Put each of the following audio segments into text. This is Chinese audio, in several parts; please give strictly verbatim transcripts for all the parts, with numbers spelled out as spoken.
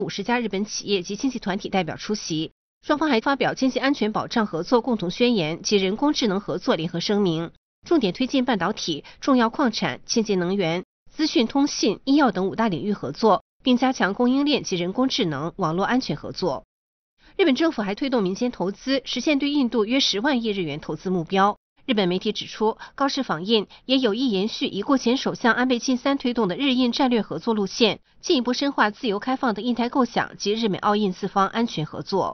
五十家日本企业及经济团体代表出席。双方还发表经济安全保障合作共同宣言及人工智能合作联合声明，重点推进半导体、重要矿产、清洁能源、资讯通信、医药等五大领域合作，并加强供应链及人工智能、网络安全合作。日本政府还推动民间投资，实现对印度约十万亿日元投资目标。日本媒体指出，高市访印也有意延续已故前首相安倍晋三推动的日印战略合作路线，进一步深化自由开放的印太构想及日美澳印四方安全合作。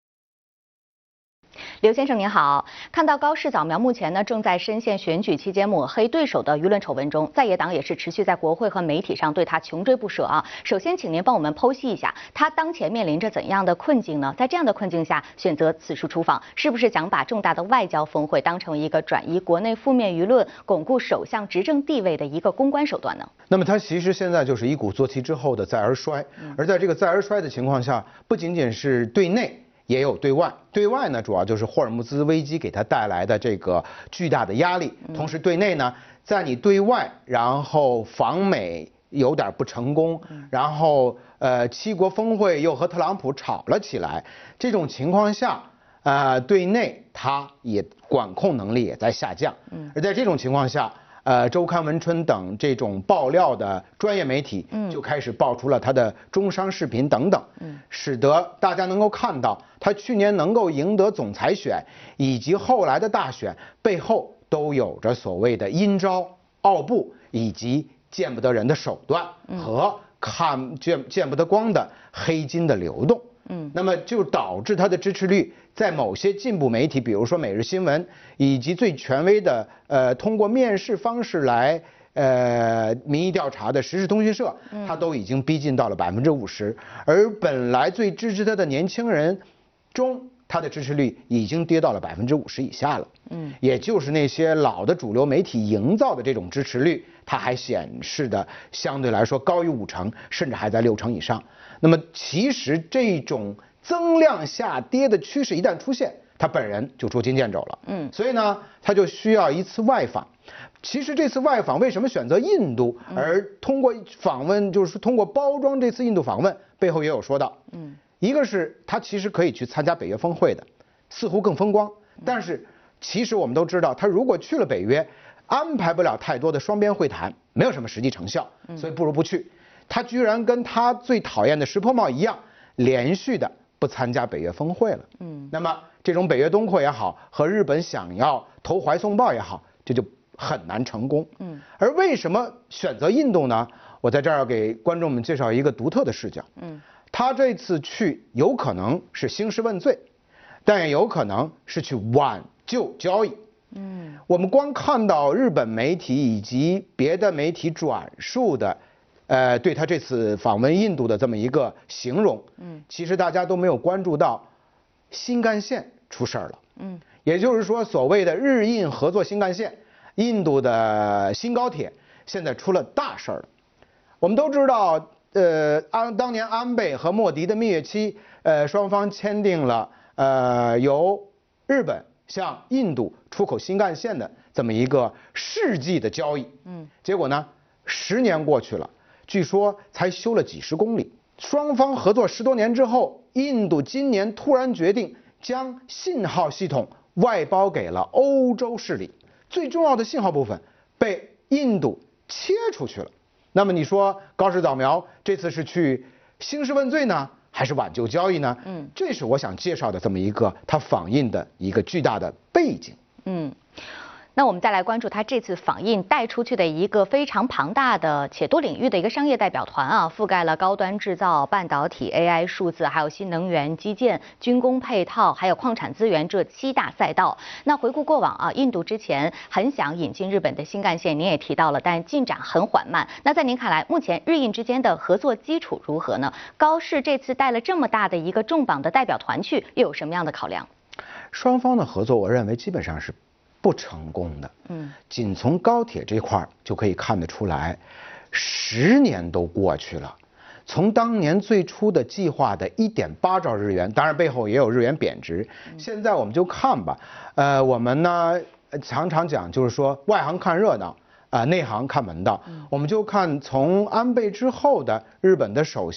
刘先生您好，看到高市早苗目前呢正在深陷选举期间抹黑对手的舆论丑闻中，在野党也是持续在国会和媒体上对他穷追不舍啊。首先，请您帮我们剖析一下，他当前面临着怎样的困境呢？在这样的困境下，选择此处出访，是不是想把重大的外交峰会当成一个转移国内负面舆论、巩固首相执政地位的一个公关手段呢？ 那么他其实现在就是一鼓作气之后的再而衰，而在这个再而衰的情况下，不仅仅是对内。也有对外，对外呢主要就是霍尔木兹危机给他带来的这个巨大的压力，同时对内呢，在你对外然后访美有点不成功，然后呃七国峰会又和特朗普吵了起来，这种情况下，呃对内他也管控能力也在下降，而在这种情况下。呃，周刊文春等这种爆料的专业媒体，就开始爆出了他的中伤视频等等，使得大家能够看到他去年能够赢得总裁选，以及后来的大选背后都有着所谓的阴招、奥布以及见不得人的手段和看见见不得光的黑金的流动。嗯，那么就导致他的支持率在某些进步媒体，比如说《每日新闻》，以及最权威的呃通过面试方式来呃民意调查的时事通讯社，他都已经逼近到了百分之五十，而本来最支持他的年轻人中，他的支持率已经跌到了百分之五十以下了。嗯，也就是那些老的主流媒体营造的这种支持率，它还显示的相对来说高于五成，甚至还在六成以上。那么其实这种增量下跌的趋势一旦出现，他本人就捉襟见肘了。嗯，所以呢，他就需要一次外访。其实这次外访为什么选择印度，而通过访问，就是通过包装这次印度访问，背后也有说到。嗯，一个是他其实可以去参加北约峰会的，似乎更风光。但是其实我们都知道，他如果去了北约，安排不了太多的双边会谈，没有什么实际成效，所以不如不去。他居然跟他最讨厌的石破茂一样，连续的不参加北约峰会了。嗯，那么这种北约东扩也好，和日本想要投怀送抱也好，这就很难成功。嗯，而为什么选择印度呢？我在这儿要给观众们介绍一个独特的视角。嗯，他这次去有可能是兴师问罪，但也有可能是去挽救交易。嗯，我们光看到日本媒体以及别的媒体转述的。呃，对他这次访问印度的这么一个形容，嗯，其实大家都没有关注到新干线出事儿了，嗯，也就是说，所谓的日印合作新干线，印度的新高铁现在出了大事儿了。我们都知道，呃，安当年安倍和莫迪的蜜月期，呃，双方签订了呃由日本向印度出口新干线的这么一个世纪的交易，嗯，结果呢，十年过去了。据说才修了几十公里，双方合作十多年之后，印度今年突然决定将信号系统外包给了欧洲势力，最重要的信号部分被印度切出去了。那么你说高市早苗这次是去兴师问罪呢，还是挽救交易呢？嗯，这是我想介绍的这么一个他访印的一个巨大的背景。嗯。 那我们再来关注他这次访印带出去的一个非常庞大的且多领域的一个商业代表团啊，覆盖了高端制造、半导体、A I、数字，还有新能源、基建、军工配套，还有矿产资源这七大赛道。那回顾过往啊，印度之前很想引进日本的新干线，您也提到了，但进展很缓慢。那在您看来，目前日印之间的合作基础如何呢？高市这次带了这么大的一个重磅的代表团去，又有什么样的考量？ 双方的合作，我认为基本上是不成功的。嗯，仅从高铁这块就可以看得出来，十年都过去了，从当年最初的计划的一点八兆日元，当然背后也有日元贬值。现在我们就看吧，呃，我们呢常常讲就是说外行看热闹，啊、呃，内行看门道。我们就看从安倍之后的日本的首相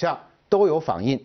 都有访印。